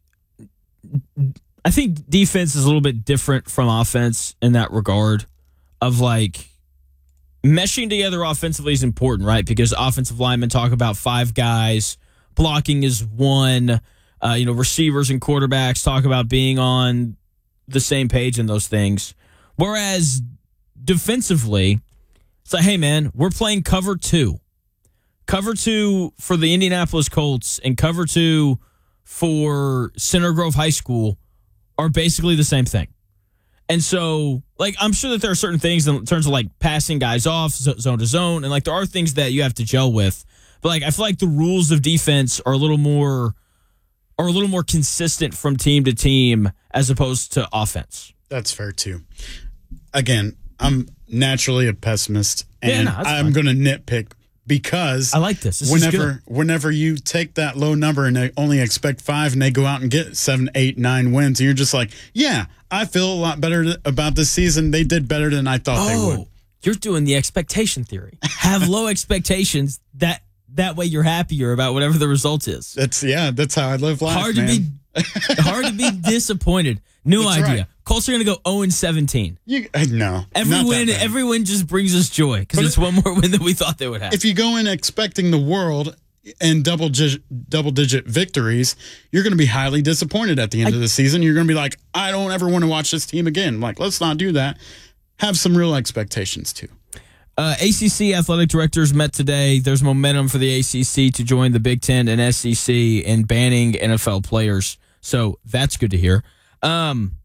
I think defense is a little bit different from offense in that regard of like meshing together offensively is important, right? Because offensive linemen talk about five guys, blocking is one, uh, you know, receivers and quarterbacks talk about being on the same page in those things. Whereas defensively, it's like, hey man, we're playing cover two. Cover two for the Indianapolis Colts and cover two for Center Grove High School are basically the same thing. And so, like, I'm sure that there are certain things in terms of, like, passing guys off z- zone to zone, and, like, there are things that you have to gel with. But, like, I feel like the rules of defense are a little more are a little more consistent from team to team as opposed to offense. That's fair, too. Again, I'm naturally a pessimist, and Yeah, no, that's I'm going to nitpick because I like this. This is whenever good. whenever you take that low number and they only expect five and they go out and get seven, eight, nine wins, and you're just like, yeah, I feel a lot better about this season. They did better than I thought they would. Oh, you're doing the expectation theory. Have low expectations. That that way you're happier about whatever the result is. That's yeah, that's how I live life. Hard man. to be hard to be disappointed. New That's idea. right. Colts are going to go oh and seventeen. You, uh, no, Every not that win, bad. every win just brings us joy because But it's one more win than we thought they would have. If you go in expecting the world and double gi- double digit victories, you're going to be highly disappointed at the end I- of the season. You're going to be like, I don't ever want to watch this team again. Like, let's not do that. Have some real expectations too. Uh, A C C athletic directors met today. There's momentum for the A C C to join the Big Ten and S E C in banning N F L players. So that's good to hear. Um,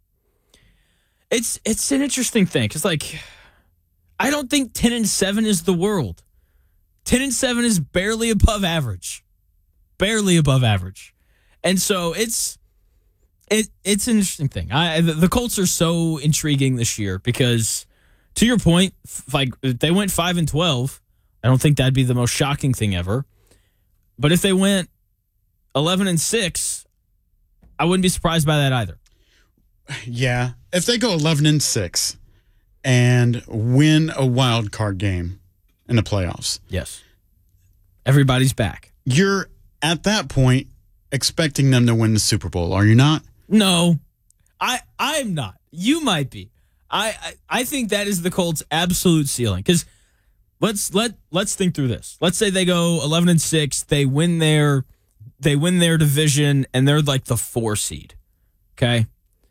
it's it's an interesting thing because, like, I don't think ten and seven is the world. Ten and seven is barely above average, barely above average, and so it's it it's an interesting thing. I the, the Colts are so intriguing this year because, to your point, f- like if they went five and twelve, I don't think that'd be the most shocking thing ever. But if they went eleven and six, I wouldn't be surprised by that either. Yeah, if they go eleven and six and win a wild card game in the playoffs, Yes. Everybody's back. you're at that point expecting them to win the Super Bowl, are you not? No, I I'm not. You might be. I I, I think that is the Colts' absolute ceiling. Because let's let let's think through this. Let's say they go eleven and six, they win their they win their division, and they're like the four seed. Okay,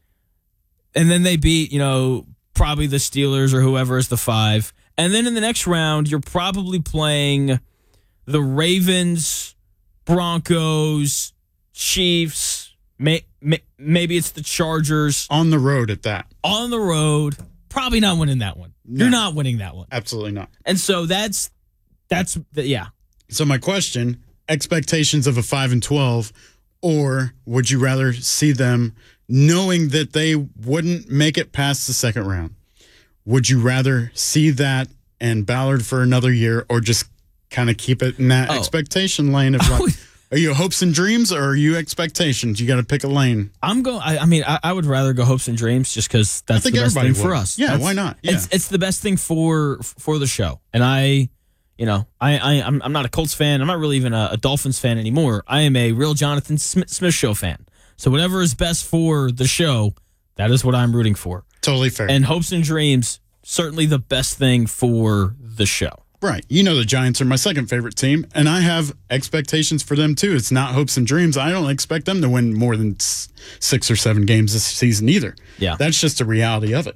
and then they beat you know probably the Steelers or whoever is the five, and then in the next round you're probably playing the Ravens, Broncos, Chiefs. May, may, maybe it's the Chargers. On the road at that. On the road. Probably not winning that one. No. You're not winning that one. Absolutely not. And so that's, that's the, yeah. So my question, expectations of a five and twelve, or would you rather see them knowing that they wouldn't make it past the second round? Would you rather see that and Ballard for another year, or just kind of keep it in that Oh. expectation lane of I like, would, Are you hopes and dreams or are you expectations? You got to pick a lane. I'm going. I, I mean, I, I would rather go hopes and dreams just because that's the best thing for would. us. Yeah, That's- why not? Yeah. It's it's the best thing for for the show. And I, you know, I, I I'm I'm not a Colts fan. I'm not really even a, a Dolphins fan anymore. I am a real Jonathan Smith, Smith Show fan. So whatever is best for the show, that is what I'm rooting for. Totally fair. And hopes and dreams, certainly the best thing for the show. Right. You know the Giants are my second favorite team, and I have expectations for them, too. It's not hopes and dreams. I don't expect them to win more than six or seven games this season either. Yeah. That's just the reality of it.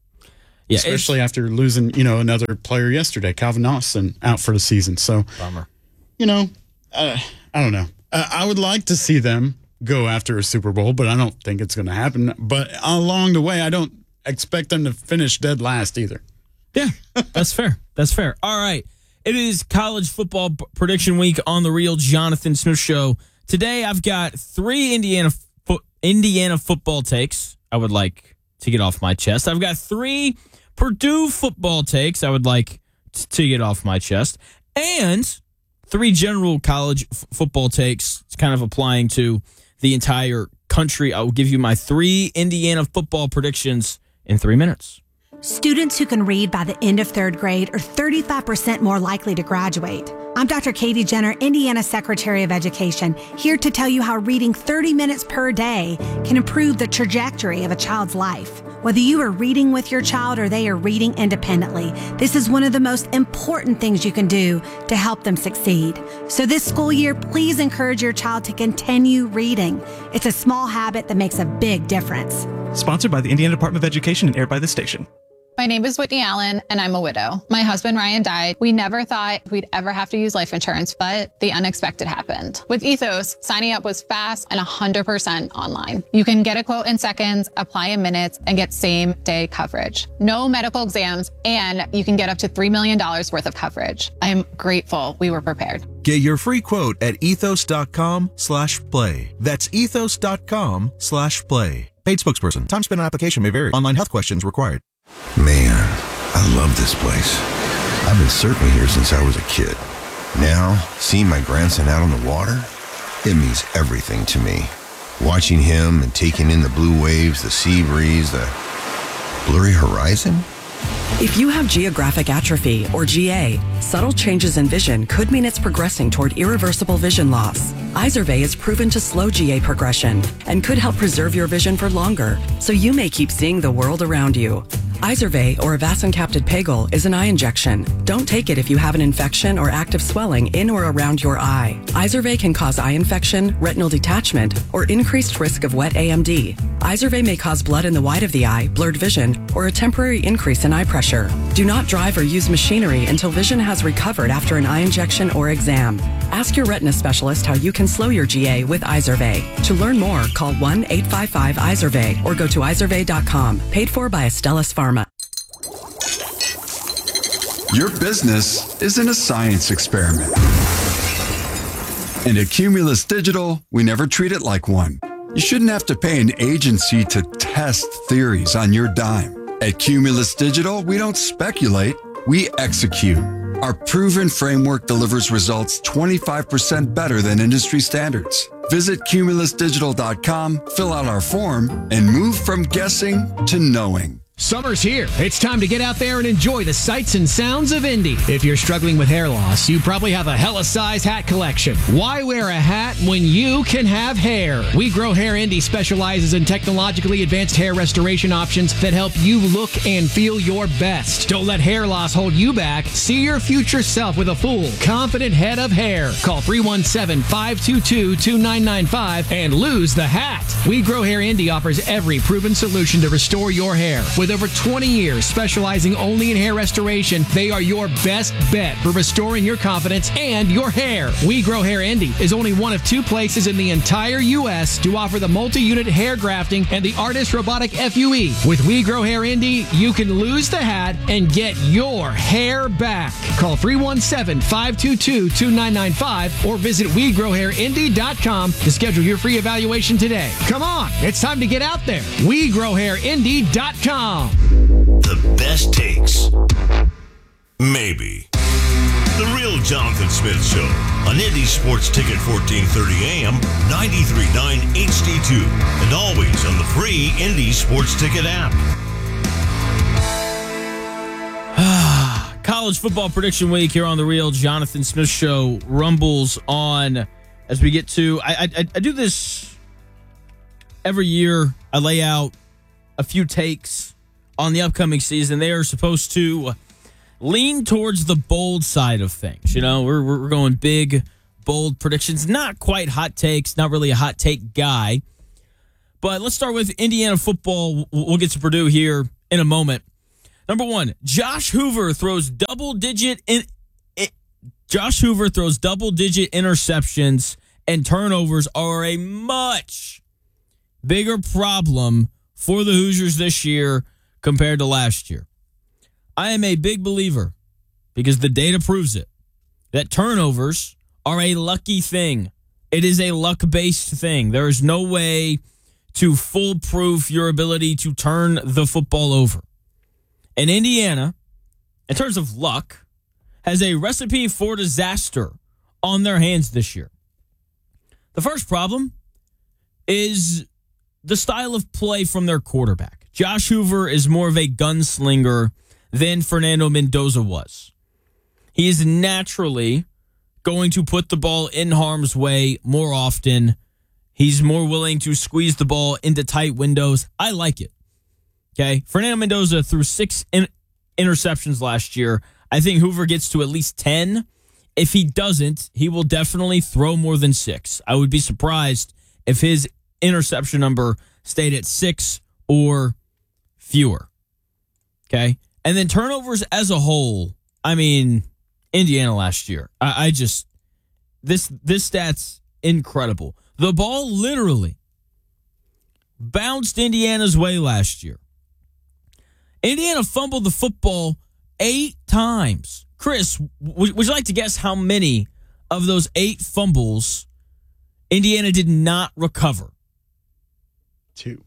Yeah, Especially after losing, you know, another player yesterday, Calvin Austin, out for the season. So, Bummer. you know, uh, I don't know. Uh, I would like to see them go after a Super Bowl, but I don't think it's going to happen. But along the way, I don't expect them to finish dead last either. Yeah, that's fair. That's fair. All right. It is college football p- prediction week on the Real Jonathan Smith Show. Today, I've got three Indiana fo- Indiana football takes I would like to get off my chest. I've got three Purdue football takes I would like t- to get off my chest. And three general college f- football takes, it's kind of applying to the entire country. I will give you my three Indiana football predictions in three minutes. Students who can read by the end of third grade are thirty-five percent more likely to graduate. I'm Doctor Katie Jenner, Indiana Secretary of Education, here to tell you how reading thirty minutes per day can improve the trajectory of a child's life. Whether you are reading with your child or they are reading independently, this is one of the most important things you can do to help them succeed. So this school year, please encourage your child to continue reading. It's a small habit that makes a big difference. Sponsored by the Indiana Department of Education and aired by this station. My name is Whitney Allen, and I'm a widow. My husband, Ryan, died. We never thought we'd ever have to use life insurance, but the unexpected happened. With Ethos, signing up was fast and one hundred percent online. You can get a quote in seconds, apply in minutes, and get same-day coverage. No medical exams, and you can get up to three million dollars worth of coverage. I am grateful we were prepared. Get your free quote at ethos.com slash play. That's ethos.com slash play. Paid spokesperson. Time spent on application may vary. Online health questions required. Man, I love this place. I've been surfing here since I was a kid. Now, seeing my grandson out on the water, it means everything to me. Watching him and taking in the blue waves, the sea breeze, the blurry horizon. If you have geographic atrophy, or G A, subtle changes in vision could mean it's progressing toward irreversible vision loss. Izervay is proven to slow G A progression and could help preserve your vision for longer, so you may keep seeing the world around you. Izervay, or avacincaptad pegol, is an eye injection. Don't take it if you have an infection or active swelling in or around your eye. Izervay can cause eye infection, retinal detachment, or increased risk of wet A M D. Izervay may cause blood in the white of the eye, blurred vision, or a temporary increase in eye pressure. Do not drive or use machinery until vision has recovered after an eye injection or exam. Ask your retina specialist how you can slow your G A with Izervay. To learn more, call one eight five five Izervay or go to izervay dot com. Paid for by Astellas Pharma. Your business isn't a science experiment. And at Cumulus Digital, we never treat it like one. You shouldn't have to pay an agency to test theories on your dime. At Cumulus Digital, we don't speculate, we execute. Our proven framework delivers results twenty-five percent better than industry standards. Visit cumulus digital dot com, fill out our form, and move from guessing to knowing. Summer's here. It's time to get out there and enjoy the sights and sounds of Indy. If you're struggling with hair loss, you probably have a hella size hat collection. Why wear a hat when you can have hair? We Grow Hair Indy specializes in technologically advanced hair restoration options that help you look and feel your best. Don't let hair loss hold you back. See your future self with a full, confident head of hair. Call three one seven, five two two, two nine nine five and lose the hat. We Grow Hair Indy offers every proven solution to restore your hair. With over twenty years specializing only in hair restoration, they are your best bet for restoring your confidence and your hair. We Grow Hair Indy is only one of two places in the entire U S to offer the multi-unit hair grafting and the Artist Robotic F U E. With We Grow Hair Indy, you can lose the hat and get your hair back. Call three one seven, five two two, two nine nine five or visit we grow hair indy dot com to schedule your free evaluation today. Come on, it's time to get out there. we grow hair indy dot com. The best takes. Maybe. The Real Jonathan Smith Show on Indy Sports Ticket fourteen thirty A M, ninety-three point nine H D two, and always on the free Indy Sports Ticket app. College football prediction week here on the Real Jonathan Smith Show rumbles on as we get to. I, I, I do this every year. I lay out a few takes on the upcoming season. They are supposed to lean towards the bold side of things. You know, we're we're going big, bold predictions. Not quite hot takes. Not really a hot take guy. But let's start with Indiana football. We'll get to Purdue here in a moment. Number one, Josh Hoover throws double-digit in, in Josh Hoover throws double-digit interceptions, and turnovers are a much bigger problem for the Hoosiers this year compared to last year. I am a big believer, because the data proves it, that turnovers are a lucky thing. It is a luck-based thing. There is no way to foolproof your ability to turn the football over. And Indiana, in terms of luck, has a recipe for disaster on their hands this year. The first problem is the style of play from their quarterback. Josh Hoover is more of a gunslinger than Fernando Mendoza was. He is naturally going to put the ball in harm's way more often. He's more willing to squeeze the ball into tight windows. I like it. Okay, Fernando Mendoza threw six in- interceptions last year. I think Hoover gets to at least ten. If he doesn't, he will definitely throw more than six. I would be surprised if his interception number stayed at six or fewer. Okay, and then turnovers as a whole. I mean, Indiana last year. I, I just this this stat's incredible. The ball literally bounced Indiana's way last year. Indiana fumbled the football eight times. Chris, would, would you like to guess how many of those eight fumbles Indiana did not recover? Two.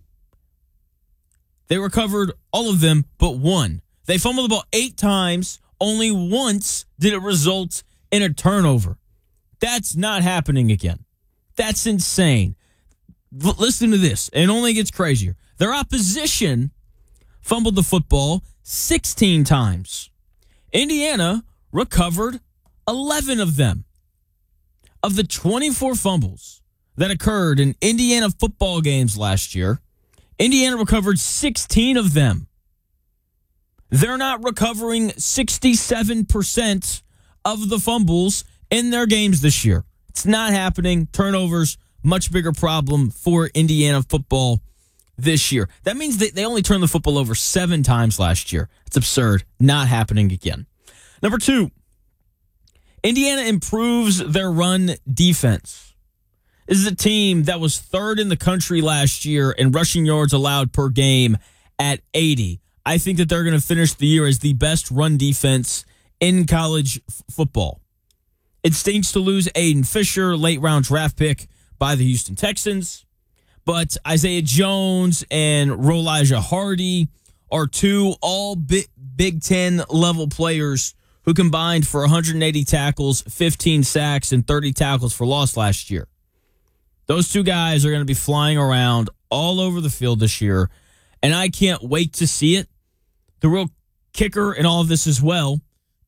They recovered all of them but one. They fumbled the ball eight times. Only once did it result in a turnover. That's not happening again. That's insane. L- listen to this. It only gets crazier. Their opposition fumbled the football sixteen times. Indiana recovered eleven of them. Of the twenty-four fumbles that occurred in Indiana football games last year, Indiana recovered sixteen of them. They're not recovering sixty-seven percent of the fumbles in their games this year. It's not happening. Turnovers, much bigger problem for Indiana football this year. That means that they only turned the football over seven times last year. It's absurd. Not happening again. Number two, Indiana improves their run defense. This is a team that was third in the country last year in rushing yards allowed per game at eighty. I think that they're going to finish the year as the best run defense in college f- football. It stinks to lose Aiden Fisher, late round draft pick by the Houston Texans. But Isaiah Jones and Rolijah Hardy are two all Big, Big Ten level players who combined for one hundred eighty tackles, fifteen sacks, and thirty tackles for loss last year. Those two guys are going to be flying around all over the field this year, and I can't wait to see it. The real kicker in all of this as well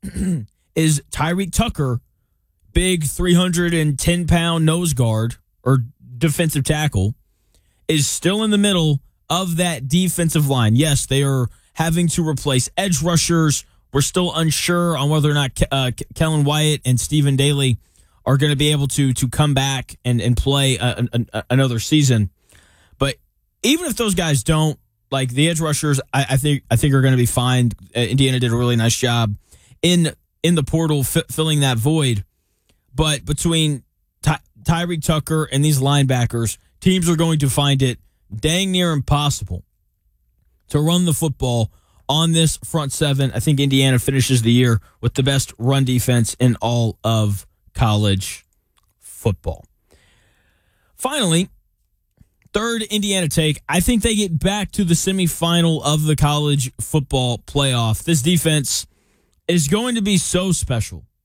is Tyreek Tucker, big three hundred ten pound nose guard or defensive tackle, is still in the middle of that defensive line. Yes, they are having to replace edge rushers. We're still unsure on whether or not Ke- uh, Kellen Wyatt and Stephen Daly are going to be able to to come back and, and play a, a, a, another season. But even if those guys don't, like the edge rushers, I, I think I think are going to be fine. Uh, Indiana did a really nice job in in the portal f- filling that void. But between Ty- Tyreek Tucker and these linebackers, teams are going to find it dang near impossible to run the football on this front seven. I think Indiana finishes the year with the best run defense in all of college football. Finally, third Indiana take, I think they get back to the semifinal of the college football playoff. This defense is going to be so special.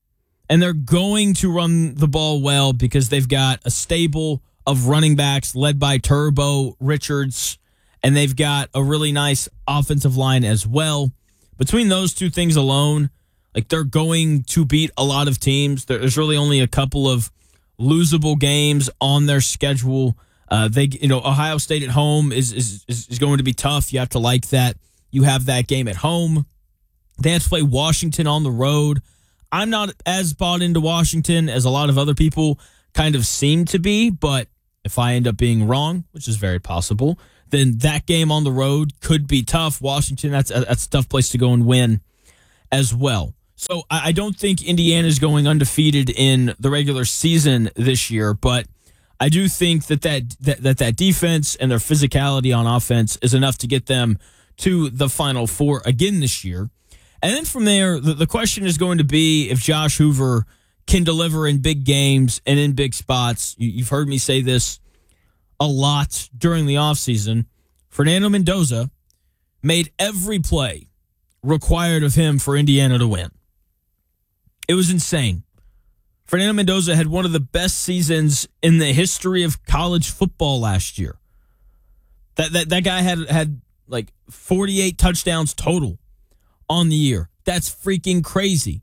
And they're going to run the ball well because they've got a stable of running backs led by Turbo Richards, and they've got a really nice offensive line as well. Between those two things alone, like they're going to beat a lot of teams. There's really only a couple of losable games on their schedule. Uh, they, you know, Ohio State at home is, is is going to be tough. You have to like that. You have that game at home. They have to play Washington on the road. I'm not as bought into Washington as a lot of other people kind of seem to be, but if I end up being wrong, which is very possible, then that game on the road could be tough. Washington, that's a, that's a tough place to go and win as well. So I don't think Indiana is going undefeated in the regular season this year, but I do think that that, that that that defense and their physicality on offense is enough to get them to the Final Four again this year. And then from there, the, the question is going to be if Josh Hoover can deliver in big games and in big spots. You, you've heard me say this a lot during the offseason. Fernando Mendoza made every play required of him for Indiana to win. It was insane. Fernando Mendoza had one of the best seasons in the history of college football last year. That that that guy had had like forty-eight touchdowns total on the year. That's freaking crazy.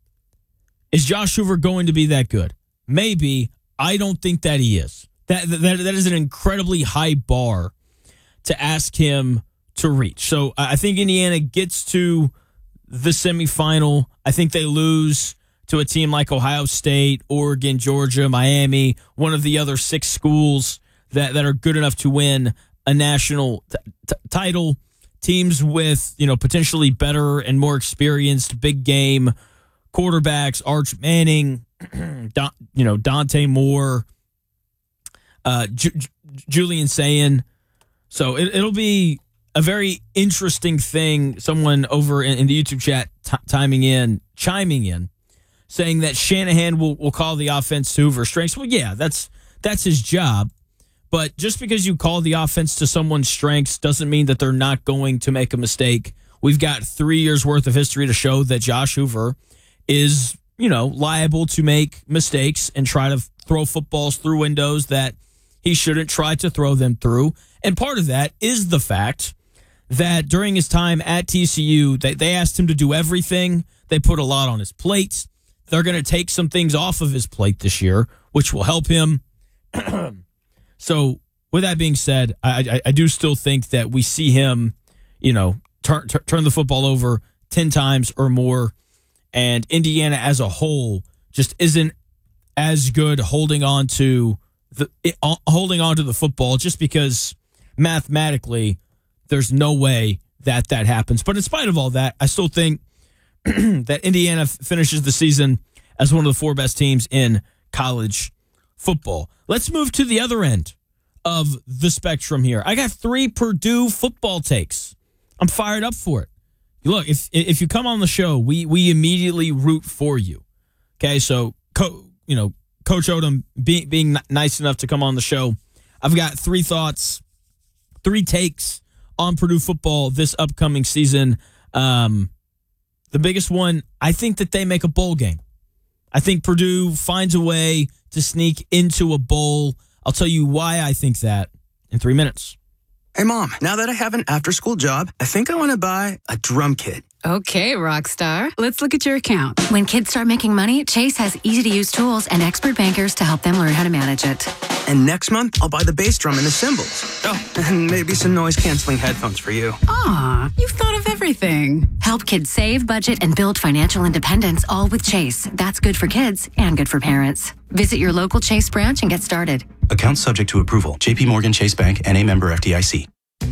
Is Josh Hoover going to be that good? Maybe. I don't think that he is. That that that is an incredibly high bar to ask him to reach. So I think Indiana gets to the semifinal. I think they lose to a team like Ohio State, Oregon, Georgia, Miami, one of the other six schools that, that are good enough to win a national t- t- title. Teams with, you know, potentially better and more experienced big game quarterbacks, Arch Manning, Don, you know, Dante Moore, uh, Ju- Julian Sayin. So it, it'll be a very interesting thing. Someone over in, in the YouTube chat t- timing in, chiming in, saying that Shanahan will, will call the offense to Hoover's strengths. Well, yeah, that's that's his job. But just because you call the offense to someone's strengths doesn't mean that they're not going to make a mistake. We've got three years worth of history to show that Josh Hoover is, you know, liable to make mistakes and try to throw footballs through windows that he shouldn't try to throw them through. And part of that is the fact that during his time at T C U, they, they asked him to do everything. They put a lot on his plate. They're going to take some things off of his plate this year, which will help him. So with that being said, I, I, I do still think that we see him, you know, turn, turn turn the football over ten times or more. And Indiana as a whole just isn't as good holding on to the uh, holding on to the football just because mathematically there's no way that that happens. But in spite of all that, I still think that Indiana f- finishes the season as one of the four best teams in college football. Let's move to the other end of the spectrum here. I got three Purdue football takes. I'm fired up for it. Look, if if you come on the show, we we immediately root for you. Okay, so co- you know, Coach Odom be, being nice enough to come on the show, I've got three thoughts, three takes on Purdue football this upcoming season. Um, the biggest one, I think that they make a bowl game. I think Purdue finds a way to sneak into a bowl. I'll tell you why I think that in three minutes. Hey, Mom, now that I have an after-school job, I think I want to buy a drum kit. Okay, Rockstar. Let's look at your account. When kids start making money, Chase has easy-to-use tools and expert bankers to help them learn how to manage it. And next month, I'll buy the bass drum and the cymbals. Oh, and maybe some noise-canceling headphones for you. Aw, you've thought of everything. Help kids save, budget, and build financial independence, all with Chase. That's good for kids and good for parents. Visit your local Chase branch and get started. Account subject to approval. J P Morgan Chase Bank, N A member F D I C.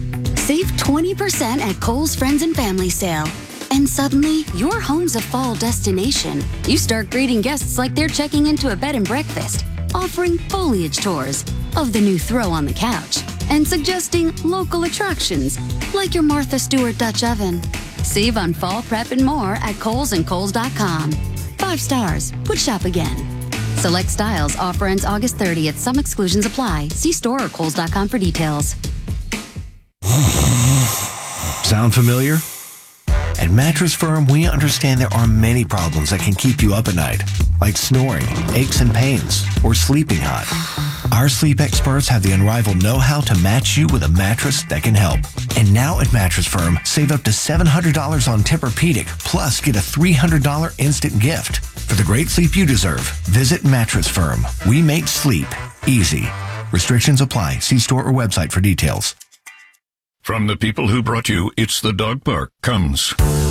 Save twenty percent at Kohl's Friends and Family Sale. And suddenly, your home's a fall destination. You start greeting guests like they're checking into a bed and breakfast, offering foliage tours of the new throw on the couch, and suggesting local attractions like your Martha Stewart Dutch oven. Save on fall prep and more at Kohl's and Kohl's dot com. Five stars. Would shop again. Select styles. Offer ends August thirtieth. Some exclusions apply. See store or Kohl's dot com for details. Sound familiar? At Mattress Firm, we understand there are many problems that can keep you up at night, like snoring, aches and pains, or sleeping hot. Our sleep experts have the unrivaled know-how to match you with a mattress that can help. And now at Mattress Firm, save up to seven hundred dollars on Tempur-Pedic, plus get a three hundred dollars instant gift. For the great sleep you deserve, visit Mattress Firm. We make sleep easy. Restrictions apply. See store or website for details. From the people who brought you It's the Dog Park comes